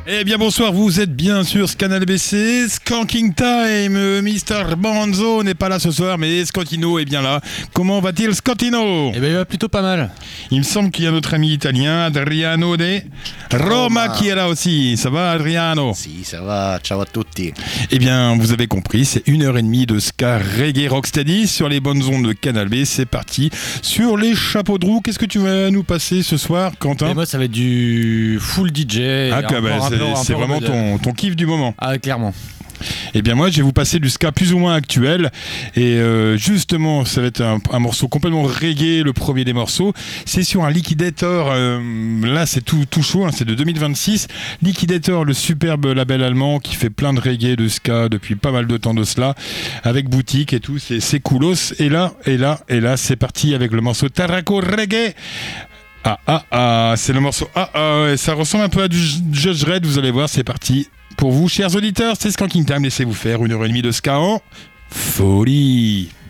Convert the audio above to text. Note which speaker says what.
Speaker 1: Eh bien bonsoir, vous êtes bien sûr ce Canal BC, Skanking Time, Mr. Bonzo n'est pas là ce soir, mais Scantino est bien là. Comment va-t-il Scantino?
Speaker 2: Eh bien il va plutôt pas mal.
Speaker 1: Il me semble qu'il y a notre ami italien, Adriano de Roma qui est là aussi. Ça va Adriano?
Speaker 3: Si, ça va, ciao à tutti.
Speaker 1: Eh bien vous avez compris, c'est 1h30 de ska reggae rocksteady sur les bonnes ondes de Canal B. C'est parti sur les chapeaux de roue. Qu'est-ce que tu vas nous passer ce soir Quentin?
Speaker 2: Et moi ça va être du full DJ.
Speaker 1: Ah c'est vraiment ton kiff du moment.
Speaker 2: Ah clairement.
Speaker 1: Eh bien moi je vais vous passer du ska plus ou moins actuel et justement ça va être un morceau complètement reggae, le premier des morceaux. C'est sur un Liquidator, là c'est tout chaud, hein, c'est de 2026. Liquidator, le superbe label allemand qui fait plein de reggae, de ska depuis pas mal de temps de cela, avec boutique et tout, c'est coolos. Et là c'est parti avec le morceau Tarraco Reggae. C'est le morceau ça ressemble un peu à du Judge Red, vous allez voir, c'est parti. Pour vous, chers auditeurs, c'est Skanking Time, laissez-vous faire 1h30 de ska en folie.